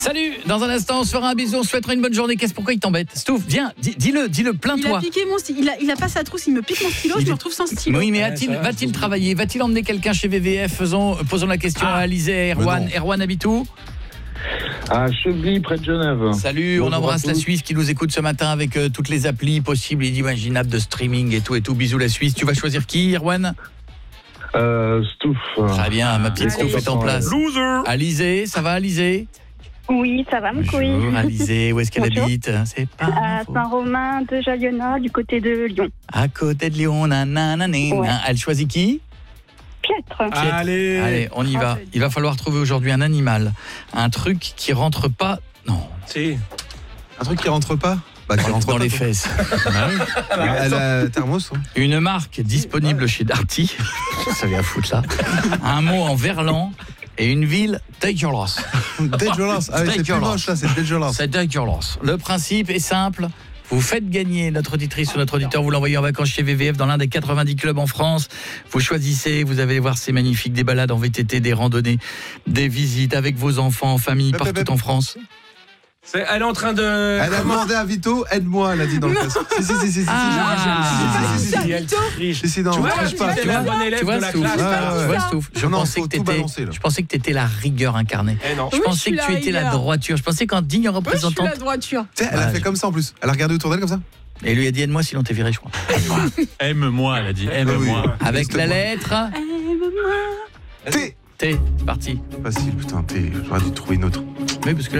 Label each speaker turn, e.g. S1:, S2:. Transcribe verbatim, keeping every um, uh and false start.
S1: Salut, dans un instant on se fera un bisou, on se souhaitera une bonne journée. Qu'est-ce pourquoi il t'embête? Stouff, viens, dis- dis-le, dis-le,
S2: Il
S1: plains-toi.
S2: a piqué mon stylo, il a, il a pas sa trousse, il me pique mon stylo,
S1: Il
S2: je
S1: est-
S2: me retrouve sans stylo.
S1: Oui, mais
S3: Ouais,
S1: a-t-il,
S3: ça va,
S1: va-t-il
S3: je
S1: travailler? Va-t-il emmener quelqu'un chez V V F? Faisons, Posons la question à Alizé et Erwan.
S4: Mais non.
S1: Erwan habite où?
S5: À Chevry, près de Genève.
S1: Salut, on
S5: Bonjour
S1: embrasse
S5: à
S1: la
S5: tous.
S1: Suisse qui nous écoute ce matin avec euh, toutes les applis possibles et imaginables de streaming et tout et tout. Bisous la Suisse. Tu vas choisir qui, Erwan?
S5: Euh, Stouff.
S1: Très bien, ma petite
S2: Allez.
S1: Stouff est en place.
S3: Loser.
S1: Alizé, ça va Alizé?
S6: Oui, ça va, mon couille.
S1: Bonjour Alizé, où est-ce qu'elle
S6: Bonjour.
S1: habite? C'est pas
S6: À
S1: faux.
S6: Saint-Romain de Jaliona, du côté de Lyon.
S1: À côté de Lyon, nanana.
S6: Ouais.
S1: Elle choisit qui?
S6: Piètre.
S3: Allez.
S1: Allez, on y va.
S2: Parfait.
S1: Il va falloir trouver aujourd'hui un animal, un truc qui rentre pas. Non,
S3: Si.
S4: Un truc qui rentre pas Bah, qui rentre
S1: dans
S4: pas,
S1: les
S4: toi.
S1: fesses.
S4: Elle a thermos. hein.
S1: Une marque disponible chez Darty. Ça vient foutre là. Un mot en verlan et une ville dégueulasse.
S4: Dangerous. Ah oui, c'est plus
S1: Dangerous.
S4: moche là, c'est dangerous.
S1: C'est dégueulasse. Le principe est simple. Vous faites gagner notre auditrice ou notre auditeur, vous l'envoyez en vacances chez V V F dans l'un des quatre-vingt-dix clubs en France. Vous choisissez, vous allez voir, c'est magnifique, des balades en V T T, des randonnées, des visites avec vos enfants, en famille,
S4: Hop, hop,
S1: partout
S4: hop.
S1: en France.
S3: C'est- Elle est en train de.
S4: Elle a demandé à Vito, aide-moi, elle a dit dans le casque. Si, si, si, si, si, si,
S1: Ah.
S4: si, si, si, si, si,
S3: Si, elle triche.
S4: si, si, non,
S3: Tu vois,
S4: triche
S3: tu
S4: pas,
S3: vois,
S4: tu
S3: t'es la
S4: vois.
S3: bonne élève
S1: Tu vois,
S3: de la
S1: Stouff,
S3: classe.
S4: Ouais, ouais,
S1: tu vois,
S4: ouais.
S1: Stouff, je
S4: Non, non,
S1: pensais
S4: faut
S1: que
S4: tout
S1: t'étais,
S4: balancer, là.
S1: je pensais que t'étais la rigueur incarnée.
S3: Eh non.
S1: Je
S2: Oui, je
S1: pensais
S2: suis
S1: que
S2: la
S1: tu étais la
S2: rigueur.
S1: droiture. Je pensais qu'en digne
S2: Ouais, je suis
S1: représentante.
S2: la droiture.
S4: Tu sais, elle a
S1: Ouais,
S4: fait
S1: je-
S4: comme ça en plus. Elle a regardé autour d'elle comme ça.
S1: Et lui a dit aide-moi sinon t'es viré, je crois.
S7: Aime-moi, elle a dit. Aime-moi.
S1: Avec la lettre
S4: T.
S1: T. C'est parti.
S4: Facile, putain, T. J'aurais dû trouver une autre.
S1: Oui, parce que